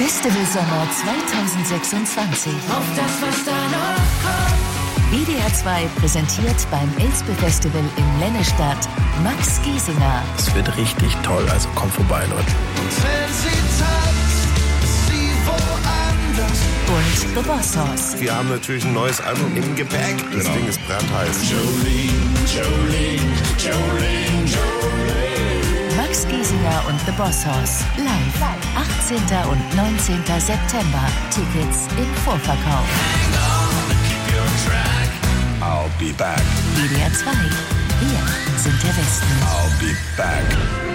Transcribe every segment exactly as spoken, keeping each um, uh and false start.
Festival Sommer zwanzig sechsundzwanzig. Auf das, was da noch kommt. W D R zwei präsentiert beim Elspe Festival in Lennestadt Max Giesinger. Es wird richtig toll, also kommt vorbei, Leute. Und wenn sie tanzt, ist sie woanders. Und The Boss Hoss. Wir haben natürlich ein neues Album im Gepäck. Das Genau. Ding ist brandheiß. Jolene, Jolene, Jolene, Jolene. Max Giesinger und The Boss Hoss. Live. achtzehnten und neunzehnten September. Tickets im Vorverkauf. Hang on, keep your track. I'll be back. W D R zwei. Wir sind der Westen. I'll be back.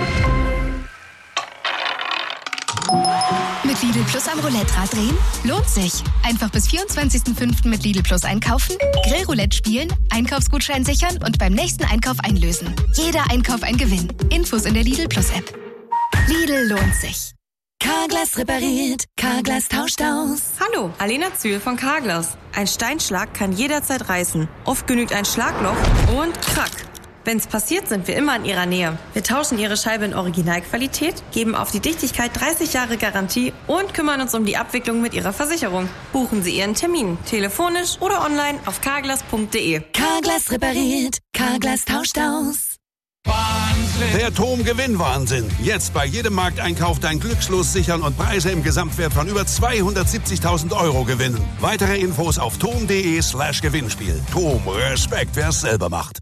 Mit Lidl Plus am Roulette-Rad drehen? Lohnt sich. Einfach bis vierundzwanzigsten fünften mit Lidl Plus einkaufen, Grillroulette spielen, Einkaufsgutschein sichern und beim nächsten Einkauf einlösen. Jeder Einkauf ein Gewinn. Infos in der Lidl Plus App. Lidl lohnt sich. Carglass repariert, Carglass tauscht aus. Hallo, Alena Zühl von Carglass. Ein Steinschlag kann jederzeit reißen. Oft genügt ein Schlagloch und krack. Wenn's passiert, sind wir immer in Ihrer Nähe. Wir tauschen Ihre Scheibe in Originalqualität, geben auf die Dichtigkeit dreißig Jahre Garantie und kümmern uns um die Abwicklung mit Ihrer Versicherung. Buchen Sie Ihren Termin, telefonisch oder online auf carglass punkt de. Carglass repariert, Carglass tauscht aus. Der T O M Gewinnwahnsinn. Jetzt bei jedem Markteinkauf dein Glückslos sichern und Preise im Gesamtwert von über zweihundertsiebzigtausend Euro gewinnen. Weitere Infos auf tom.de slash Gewinnspiel. T O M, Respekt, wer es selber macht.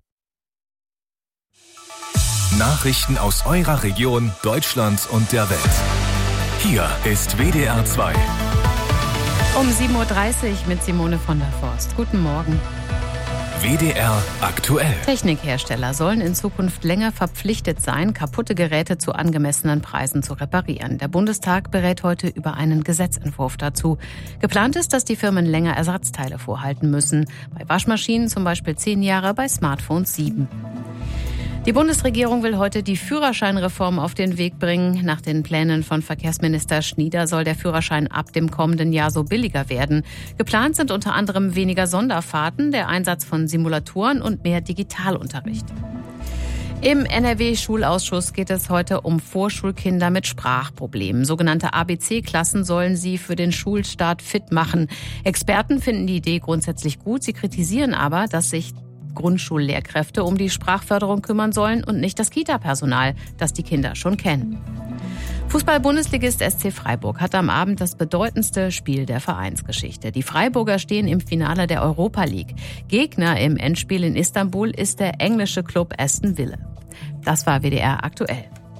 Nachrichten aus eurer Region, Deutschland und der Welt. Hier ist W D R zwei. Um sieben Uhr dreißig mit Simone von der Forst. Guten Morgen. W D R aktuell. Technikhersteller sollen in Zukunft länger verpflichtet sein, kaputte Geräte zu angemessenen Preisen zu reparieren. Der Bundestag berät heute über einen Gesetzentwurf dazu. Geplant ist, dass die Firmen länger Ersatzteile vorhalten müssen. Bei Waschmaschinen zum Beispiel zehn Jahre, bei Smartphones sieben. Die Bundesregierung will heute die Führerscheinreform auf den Weg bringen. Nach den Plänen von Verkehrsminister Schnieder soll der Führerschein ab dem kommenden Jahr so billiger werden. Geplant sind unter anderem weniger Sonderfahrten, der Einsatz von Simulatoren und mehr Digitalunterricht. Im N R W-Schulausschuss geht es heute um Vorschulkinder mit Sprachproblemen. Sogenannte A B C-Klassen sollen sie für den Schulstart fit machen. Experten finden die Idee grundsätzlich gut. Sie kritisieren aber, dass sich Grundschullehrkräfte um die Sprachförderung kümmern sollen und nicht das Kita-Personal, das die Kinder schon kennen. Fußball-Bundesligist S C Freiburg hat am Abend das bedeutendste Spiel der Vereinsgeschichte. Die Freiburger stehen im Finale der Europa League. Gegner im Endspiel in Istanbul ist der englische Club Aston Villa. Das war W D R aktuell.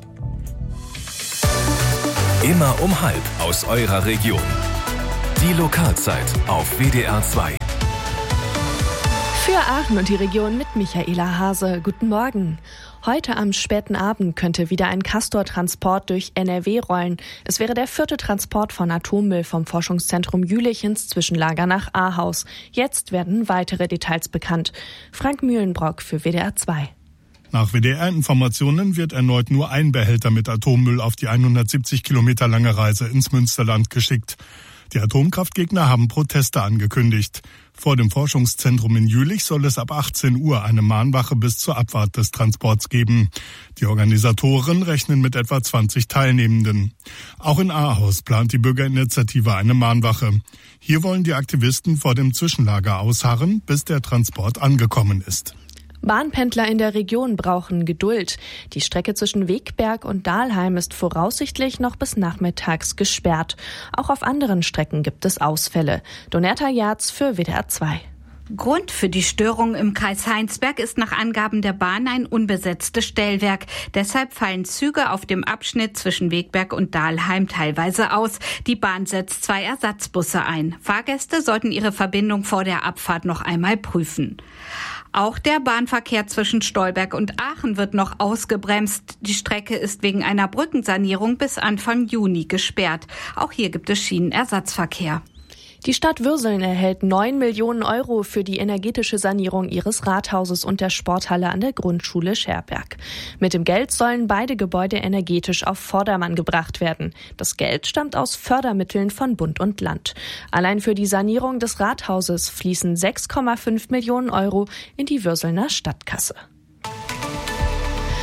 Immer um halb aus eurer Region. Die Lokalzeit auf W D R zwei. Für Aachen und die Region mit Michaela Hase. Guten Morgen. Heute am späten Abend könnte wieder ein Castor-Transport durch N R W rollen. Es wäre der vierte Transport von Atommüll vom Forschungszentrum Jülich ins Zwischenlager nach Ahaus. Jetzt werden weitere Details bekannt. Frank Mühlenbrock für W D R zwei. Nach W D R-Informationen wird erneut nur ein Behälter mit Atommüll auf die hundertsiebzig Kilometer lange Reise ins Münsterland geschickt. Die Atomkraftgegner haben Proteste angekündigt. Vor dem Forschungszentrum in Jülich soll es ab achtzehn Uhr eine Mahnwache bis zur Abfahrt des Transports geben. Die Organisatoren rechnen mit etwa zwanzig Teilnehmenden. Auch in Ahaus plant die Bürgerinitiative eine Mahnwache. Hier wollen die Aktivisten vor dem Zwischenlager ausharren, bis der Transport angekommen ist. Bahnpendler in der Region brauchen Geduld. Die Strecke zwischen Wegberg und Dahlheim ist voraussichtlich noch bis nachmittags gesperrt. Auch auf anderen Strecken gibt es Ausfälle. Donata Jarz für W D R zwei. Grund für die Störung im Kreis Heinsberg ist nach Angaben der Bahn ein unbesetztes Stellwerk. Deshalb fallen Züge auf dem Abschnitt zwischen Wegberg und Dahlheim teilweise aus. Die Bahn setzt zwei Ersatzbusse ein. Fahrgäste sollten ihre Verbindung vor der Abfahrt noch einmal prüfen. Auch der Bahnverkehr zwischen Stolberg und Aachen wird noch ausgebremst. Die Strecke ist wegen einer Brückensanierung bis Anfang Juni gesperrt. Auch hier gibt es Schienenersatzverkehr. Die Stadt Würseln erhält neun Millionen Euro für die energetische Sanierung ihres Rathauses und der Sporthalle an der Grundschule Scherberg. Mit dem Geld sollen beide Gebäude energetisch auf Vordermann gebracht werden. Das Geld stammt aus Fördermitteln von Bund und Land. Allein für die Sanierung des Rathauses fließen sechs Komma fünf Millionen Euro in die Würselner Stadtkasse.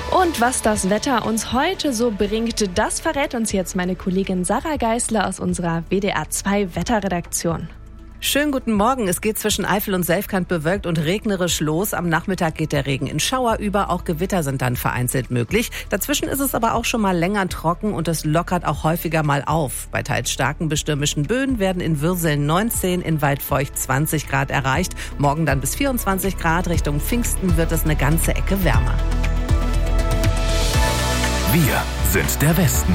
Und was das Wetter uns heute so bringt, das verrät uns jetzt meine Kollegin Sarah Geisler aus unserer W D R zwei Wetterredaktion. Schönen guten Morgen. Es geht zwischen Eifel und Selfkant bewölkt und regnerisch los. Am Nachmittag geht der Regen in Schauer über. Auch Gewitter sind dann vereinzelt möglich. Dazwischen ist es aber auch schon mal länger trocken und es lockert auch häufiger mal auf. Bei teils starken bis stürmischen Böen werden in Würseln neunzehn, in Waldfeucht zwanzig Grad erreicht. Morgen dann bis vierundzwanzig Grad. Richtung Pfingsten wird es eine ganze Ecke wärmer. Wir sind der Westen.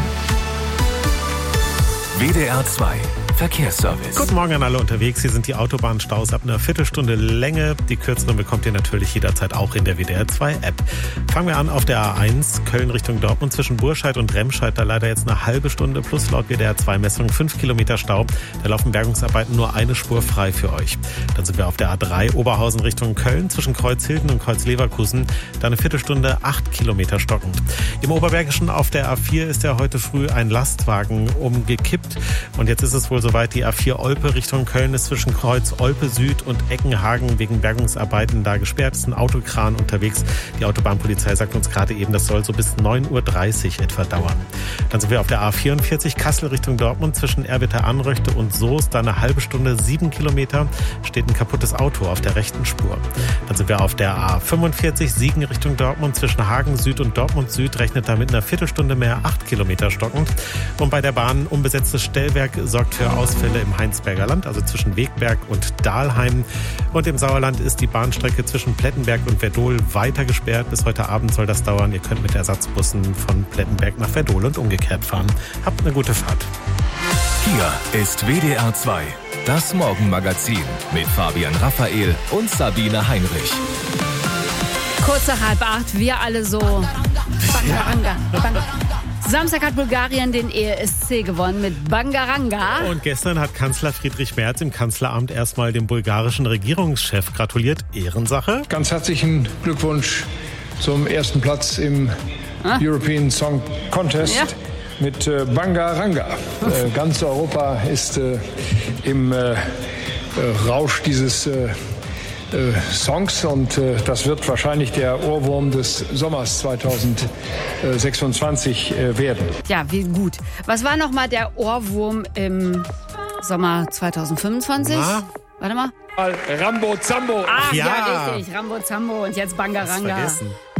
W D R zwei Verkehrsservice. Guten Morgen an alle unterwegs. Hier sind die Autobahnstaus ab einer Viertelstunde Länge. Die kürzeren bekommt ihr natürlich jederzeit auch in der W D R zwei App. Fangen wir an auf der A eins, Köln Richtung Dortmund zwischen Burscheid und Remscheid. Da leider jetzt eine halbe Stunde plus laut W D R zwei Messung fünf Kilometer Stau. Da laufen Bergungsarbeiten nur eine Spur frei für euch. Dann sind wir auf der A drei, Oberhausen Richtung Köln zwischen Kreuzhilden und Kreuzleverkusen. Da eine Viertelstunde acht Kilometer stockend. Im Oberbergischen auf der A vier ist ja heute früh ein Lastwagen umgekippt. Und jetzt ist es wohl soweit, die A vier Olpe Richtung Köln ist zwischen Kreuz Olpe Süd und Eckenhagen wegen Bergungsarbeiten da gesperrt. Ist ein Autokran unterwegs. Die Autobahnpolizei sagt uns gerade eben, das soll so bis neun Uhr dreißig etwa dauern. Dann sind wir auf der A vierundvierzig, Kassel Richtung Dortmund zwischen Erwitter-Anröchte und Soest. Da eine halbe Stunde, sieben Kilometer, steht ein kaputtes Auto auf der rechten Spur. Dann sind wir auf der A fünfundvierzig, Siegen Richtung Dortmund zwischen Hagen Süd und Dortmund Süd. Rechnet da mit einer Viertelstunde mehr, acht Kilometer stockend. Und bei der Bahn unbesetztes Stellwerk sorgt für Ausfälle im Heinsberger Land, also zwischen Wegberg und Dahlheim. Und im Sauerland ist die Bahnstrecke zwischen Plettenberg und Werdohl weiter gesperrt. Bis heute Abend soll das dauern. Ihr könnt mit Ersatzbussen von Plettenberg nach Werdohl und umgekehrt fahren. Habt eine gute Fahrt. Hier ist W D R zwei, das Morgenmagazin mit Fabian Raphael und Sabine Heinrich. Kurz nach halb acht, wir alle so. Bangaranga. Bang. Samstag hat Bulgarien den E S C gewonnen mit Bangaranga. Und gestern hat Kanzler Friedrich Merz im Kanzleramt erstmal dem bulgarischen Regierungschef gratuliert. Ehrensache. Ganz herzlichen Glückwunsch zum ersten Platz im ah. European Song Contest. Ja. Mit äh, Bangaranga. Äh, ganz Europa ist äh, im äh, äh, Rausch dieses äh, äh, Songs und äh, das wird wahrscheinlich der Ohrwurm des Sommers zweitausendsechsundzwanzig äh, werden. Ja, wie gut. Was war nochmal der Ohrwurm im Sommer zweitausendfünfundzwanzig? Na? Warte mal. Rambo Zambo. Ach ja. ja, richtig. Rambo Zambo und jetzt Bangaranga.